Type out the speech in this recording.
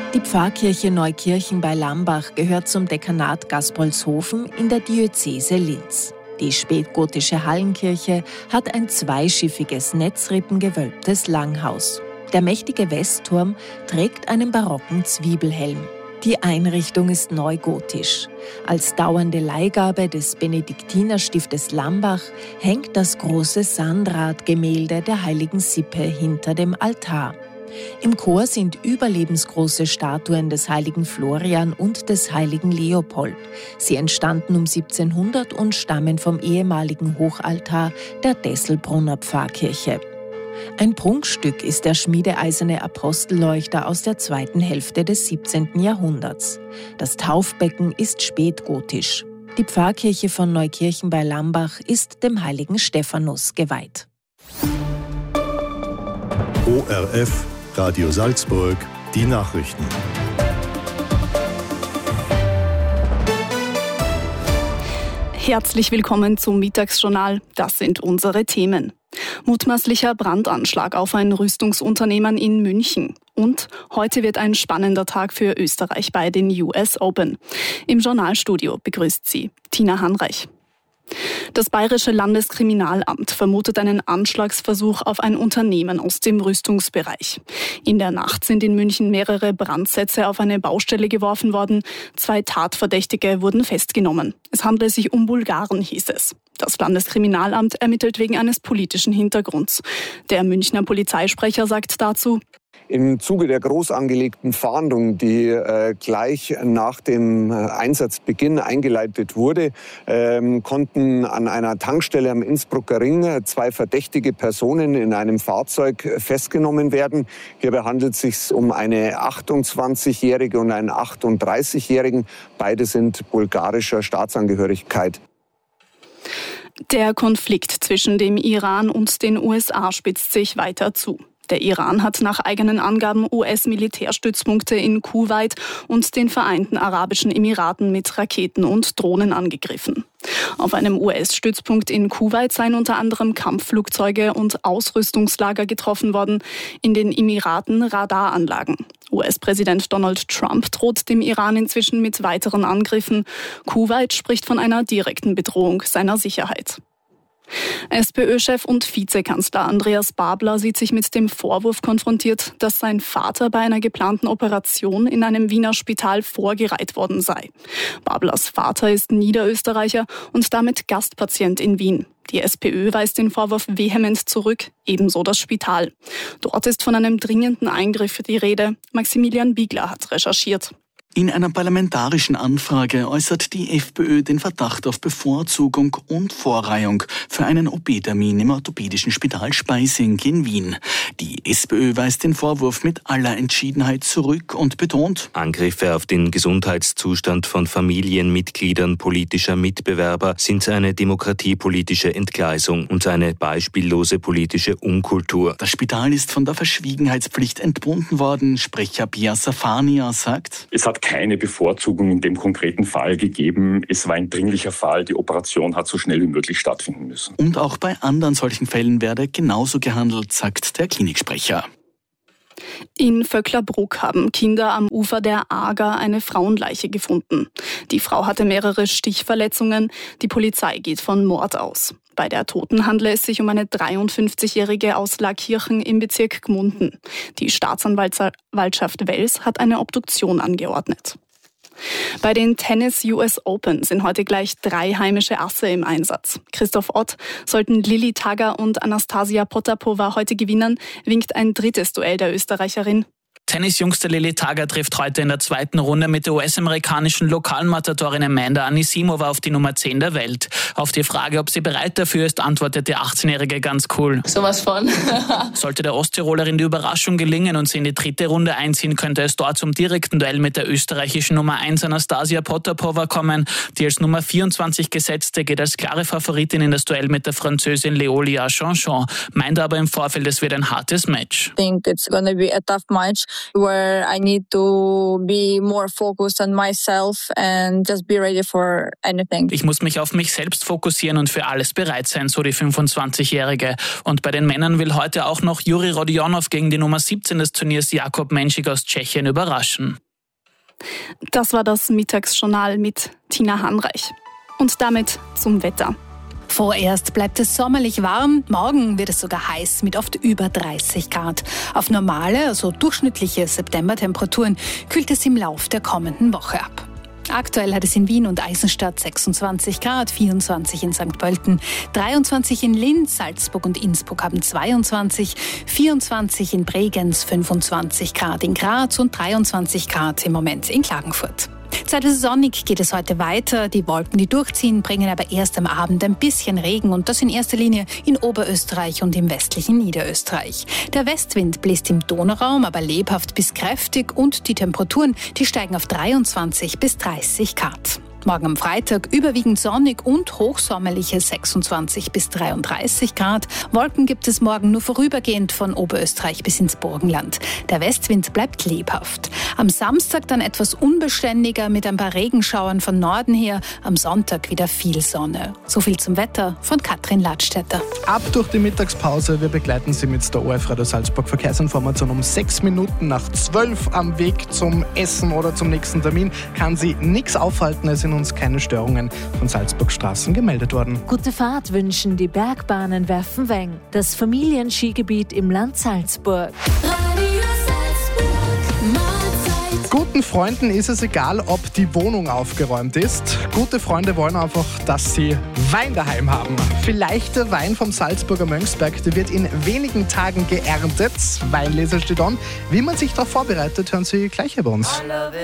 Die Pfarrkirche Neukirchen bei Lambach gehört zum Dekanat Gaspolshofen in der Diözese Linz. Die spätgotische Hallenkirche hat ein zweischiffiges, netzrippengewölbtes Langhaus. Der mächtige Westturm trägt einen barocken Zwiebelhelm. Die Einrichtung ist neugotisch. Als dauernde Leihgabe des Benediktinerstiftes Lambach hängt das große Sandrad-Gemälde der heiligen Sippe hinter dem Altar. Im Chor sind überlebensgroße Statuen des heiligen Florian und des heiligen Leopold. Sie entstanden um 1700 und stammen vom ehemaligen Hochaltar der Desselbrunner Pfarrkirche. Ein Prunkstück ist der schmiedeeiserne Apostelleuchter aus der zweiten Hälfte des 17. Jahrhunderts. Das Taufbecken ist spätgotisch. Die Pfarrkirche von Neukirchen bei Lambach ist dem heiligen Stephanus geweiht. ORF Radio Salzburg, die Nachrichten. Herzlich willkommen zum Mittagsjournal. Das sind unsere Themen. Mutmaßlicher Brandanschlag auf ein Rüstungsunternehmen in München. Und heute wird ein spannender Tag für Österreich bei den US Open. Im Journalstudio begrüßt sie Tina Hanreich. Das Bayerische Landeskriminalamt vermutet einen Anschlagsversuch auf ein Unternehmen aus dem Rüstungsbereich. In der Nacht sind in München mehrere Brandsätze auf eine Baustelle geworfen worden. 2 Tatverdächtige wurden festgenommen. Es handele sich um Bulgaren, hieß es. Das Landeskriminalamt ermittelt wegen eines politischen Hintergrunds. Der Münchner Polizeisprecher sagt dazu: Im Zuge der groß angelegten Fahndung, die gleich nach dem Einsatzbeginn eingeleitet wurde, konnten an einer Tankstelle am Innsbrucker Ring 2 verdächtige Personen in einem Fahrzeug festgenommen werden. Hierbei handelt es sich um eine 28-Jährige und einen 38-Jährigen. Beide sind bulgarischer Staatsangehörigkeit. Der Konflikt zwischen dem Iran und den USA spitzt sich weiter zu. Der Iran hat nach eigenen Angaben US-Militärstützpunkte in Kuwait und den Vereinten Arabischen Emiraten mit Raketen und Drohnen angegriffen. Auf einem US-Stützpunkt in Kuwait seien unter anderem Kampfflugzeuge und Ausrüstungslager getroffen worden, in den Emiraten Radaranlagen. US-Präsident Donald Trump droht dem Iran inzwischen mit weiteren Angriffen. Kuwait spricht von einer direkten Bedrohung seiner Sicherheit. SPÖ-Chef und Vizekanzler Andreas Babler sieht sich mit dem Vorwurf konfrontiert, dass sein Vater bei einer geplanten Operation in einem Wiener Spital vorgereiht worden sei. Bablers Vater ist Niederösterreicher und damit Gastpatient in Wien. Die SPÖ weist den Vorwurf vehement zurück, ebenso das Spital. Dort ist von einem dringenden Eingriff die Rede. Maximilian Biegler hat recherchiert. In einer parlamentarischen Anfrage äußert die FPÖ den Verdacht auf Bevorzugung und Vorreihung für einen OP-Termin im orthopädischen Spital Speising in Wien. Die SPÖ weist den Vorwurf mit aller Entschiedenheit zurück und betont: Angriffe auf den Gesundheitszustand von Familienmitgliedern politischer Mitbewerber sind eine demokratiepolitische Entgleisung und eine beispiellose politische Unkultur. Das Spital ist von der Verschwiegenheitspflicht entbunden worden. Sprecher Pia Safania sagt: Es hat keine Bevorzugung in dem konkreten Fall gegeben. Es war ein dringlicher Fall. Die Operation hat so schnell wie möglich stattfinden müssen. Und auch bei anderen solchen Fällen werde genauso gehandelt, sagt der Kliniksprecher. In Vöcklerbruck haben Kinder am Ufer der Ager eine Frauenleiche gefunden. Die Frau hatte mehrere Stichverletzungen. Die Polizei geht von Mord aus. Bei der Toten handele es sich um eine 53-Jährige aus Laakirchen im Bezirk Gmunden. Die Staatsanwaltschaft Wels hat eine Obduktion angeordnet. Bei den Tennis US Open sind heute gleich 3 heimische Asse im Einsatz. Christoph Ott, sollten Lilli Tagger und Anastasia Potapova heute gewinnen, winkt ein drittes Duell der Österreicherin. Tennisjungste Lilli Tagger trifft heute in der zweiten Runde mit der US-amerikanischen Lokalmatatorin Amanda Anisimova auf die Nummer 10 der Welt. Auf die Frage, ob sie bereit dafür ist, antwortet die 18-Jährige ganz cool: Sowas von. Sollte der Osttirolerin die Überraschung gelingen und sie in die dritte Runde einziehen, könnte es dort zum direkten Duell mit der österreichischen Nummer 1 Anastasia Potapova kommen. Die als Nummer 24 gesetzte geht als klare Favoritin in das Duell mit der Französin Léolia Chanchon, meint aber im Vorfeld, es wird ein hartes Match. I think it's gonna be a tough match. where I need to be more focused on myself and just be ready for anything. Ich muss mich auf mich selbst fokussieren und für alles bereit sein, so die 25-Jährige. Und bei den Männern will heute auch noch Juri Rodionov gegen die Nummer 17 des Turniers Jakub Menschik aus Tschechien überraschen. Das war das Mittagsjournal mit Tina Hanreich. Und damit zum Wetter. Vorerst bleibt es sommerlich warm, morgen wird es sogar heiß mit oft über 30 Grad. Auf normale, also durchschnittliche Septembertemperaturen kühlt es im Lauf der kommenden Woche ab. Aktuell hat es in Wien und Eisenstadt 26 Grad, 24 in St. Pölten, 23 in Linz, Salzburg und Innsbruck haben 22, 24 in Bregenz, 25 Grad in Graz und 23 Grad im Moment in Klagenfurt. Zeitweise sonnig geht es heute weiter. Die Wolken, die durchziehen, bringen aber erst am Abend ein bisschen Regen und das in erster Linie in Oberösterreich und im westlichen Niederösterreich. Der Westwind bläst im Donauraum, aber lebhaft bis kräftig und die Temperaturen, die steigen auf 23 bis 30 Grad. Morgen am Freitag überwiegend sonnig und hochsommerliche 26 bis 33 Grad. Wolken gibt es morgen nur vorübergehend von Oberösterreich bis ins Burgenland. Der Westwind bleibt lebhaft. Am Samstag dann etwas unbeständiger mit ein paar Regenschauern von Norden her. Am Sonntag wieder viel Sonne. So viel zum Wetter von Katrin Ladstätter. Ab durch die Mittagspause. Wir begleiten Sie mit der ORF Radio Salzburg Verkehrsinformation um 6 Minuten nach 12 am Weg zum Essen oder zum nächsten Termin. Kann Sie nichts aufhalten. Es sind uns keine Störungen von Salzburgstraßen gemeldet worden. Gute Fahrt wünschen die Bergbahnen Werfenweng, das Familienskigebiet im Land Salzburg. Guten Freunden ist es egal, ob die Wohnung aufgeräumt ist. Gute Freunde wollen einfach, dass sie Wein daheim haben. Vielleicht der Wein vom Salzburger Mönchsberg, der wird in wenigen Tagen geerntet. Weinleser steht an. Wie man sich darauf vorbereitet, hören Sie gleich hier bei uns.